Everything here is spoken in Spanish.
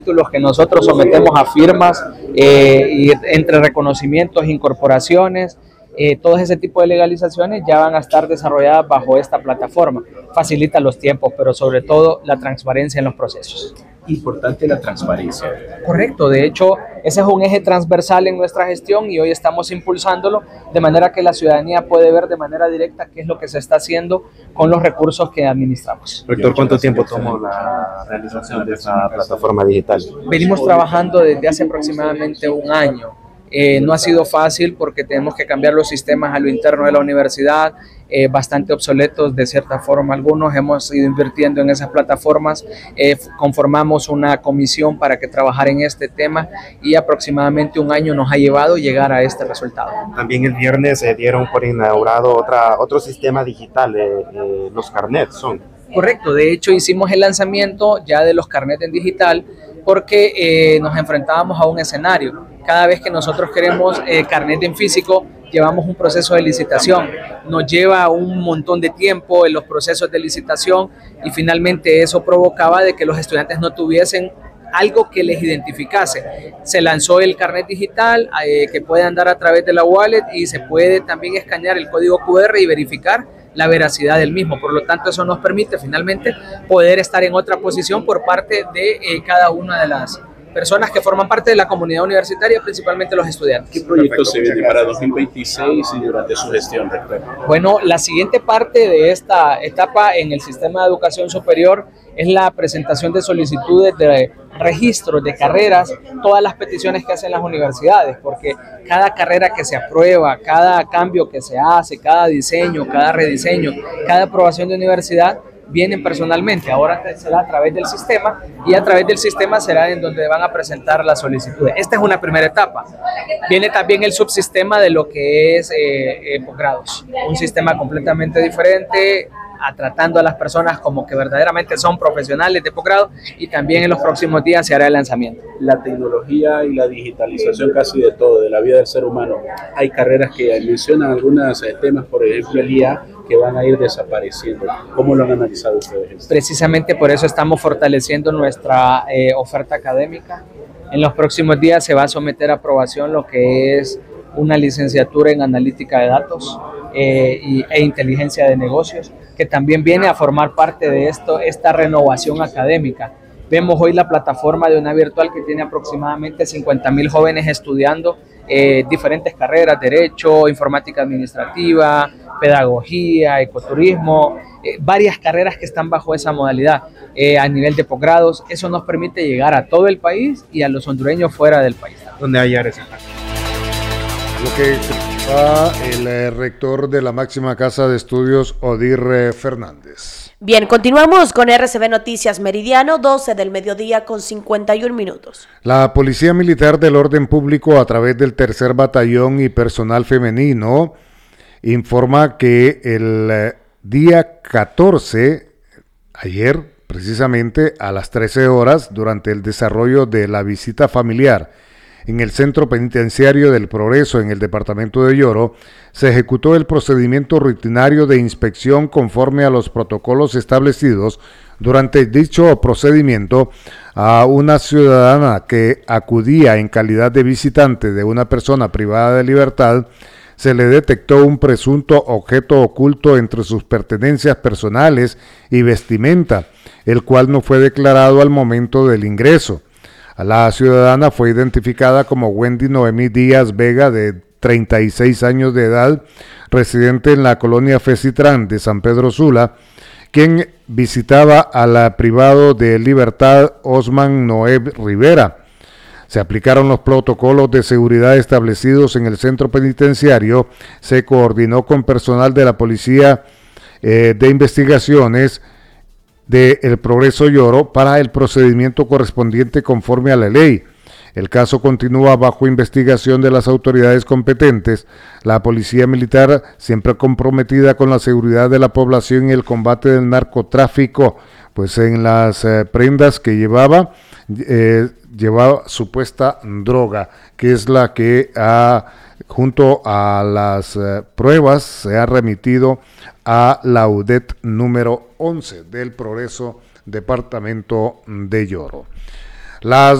Los que nosotros sometemos a firmas y entre reconocimientos, incorporaciones, todo ese tipo de legalizaciones ya van a estar desarrolladas bajo esta plataforma. Facilita los tiempos, pero sobre todo la transparencia en los procesos. Importante la transparencia. Correcto, de hecho ese es un eje transversal en nuestra gestión y hoy estamos impulsándolo de manera que la ciudadanía puede ver de manera directa qué es lo que se está haciendo con los recursos que administramos. Rector, ¿cuánto tiempo tomó la realización de esa plataforma digital? Venimos trabajando desde hace aproximadamente un año. No ha sido fácil porque tenemos que cambiar los sistemas a lo interno de la universidad, bastante obsoletos de cierta forma algunos, hemos ido invirtiendo en esas plataformas, conformamos una comisión para que trabajara en este tema y aproximadamente un año nos ha llevado llegar a este resultado. También el viernes dieron por inaugurado otro sistema digital, los carnets son. Correcto, de hecho hicimos el lanzamiento ya de los carnets en digital porque nos enfrentábamos a un escenario. Cada vez que nosotros queremos carnet en físico, llevamos un proceso de licitación. Nos lleva un montón de tiempo en los procesos de licitación y finalmente eso provocaba de que los estudiantes no tuviesen algo que les identificase. Se lanzó el carnet digital que puede andar a través de la wallet y se puede también escanear el código QR y verificar la veracidad del mismo. Por lo tanto, eso nos permite finalmente poder estar en otra posición por parte de cada una de las personas que forman parte de la comunidad universitaria, principalmente los estudiantes. ¿Qué proyectos se vienen para 2026 y durante su gestión, rector? Bueno, la siguiente parte de esta etapa en el sistema de educación superior es la presentación de solicitudes de registros de carreras, todas las peticiones que hacen las universidades, porque cada carrera que se aprueba, cada cambio que se hace, cada diseño, cada rediseño, cada aprobación de universidad, vienen personalmente. Ahora será a través del sistema y a través del sistema será en donde van a presentar las solicitudes. Esta es una primera etapa. Viene también el subsistema de lo que es posgrados, un sistema completamente diferente, tratando a las personas como que verdaderamente son profesionales de posgrado y también en los próximos días se hará el lanzamiento. La tecnología y la digitalización casi de todo, de la vida del ser humano. Hay carreras que mencionan algunos temas, por ejemplo el IA, que van a ir desapareciendo. ¿Cómo lo han analizado ustedes? Precisamente por eso estamos fortaleciendo nuestra oferta académica. En los próximos días se va a someter a aprobación lo que es una licenciatura en analítica de datos e inteligencia de negocios, que también viene a formar parte de esta renovación académica. Vemos hoy la plataforma de una virtual que tiene aproximadamente 50,000 jóvenes estudiando diferentes carreras, derecho, informática administrativa, pedagogía, ecoturismo, varias carreras que están bajo esa modalidad a nivel de posgrados. Eso nos permite llegar a todo el país y a los hondureños fuera del país. ¿Dónde hay áreas? Lo que va el rector de la máxima casa de estudios, Odir Fernández. Bien, continuamos con RCB Noticias Meridiano, 12 del mediodía con 51 minutos. La Policía Militar del Orden Público, a través del Tercer Batallón y personal femenino, informa que el día 14, ayer precisamente a las 13 horas, durante el desarrollo de la visita familiar en el Centro Penitenciario del Progreso en el departamento de Yoro, se ejecutó el procedimiento rutinario de inspección conforme a los protocolos establecidos. Durante dicho procedimiento, a una ciudadana que acudía en calidad de visitante de una persona privada de libertad, se le detectó un presunto objeto oculto entre sus pertenencias personales y vestimenta, el cual no fue declarado al momento del ingreso. La ciudadana fue identificada como Wendy Noemí Díaz Vega, de 36 años de edad, residente en la colonia Fecitrán de San Pedro Sula, quien visitaba al privado de libertad Osman Noé Rivera. Se aplicaron los protocolos de seguridad establecidos en el centro penitenciario, se coordinó con personal de la Policía de Investigaciones de El Progreso Yoro para el procedimiento correspondiente conforme a la ley. El caso continúa bajo investigación de las autoridades competentes. La Policía Militar, siempre comprometida con la seguridad de la población y el combate del narcotráfico, pues en las prendas que llevaba supuesta droga, que es la que junto a las pruebas se ha remitido a la UDET número 11 del Progreso, departamento de Yoro. Las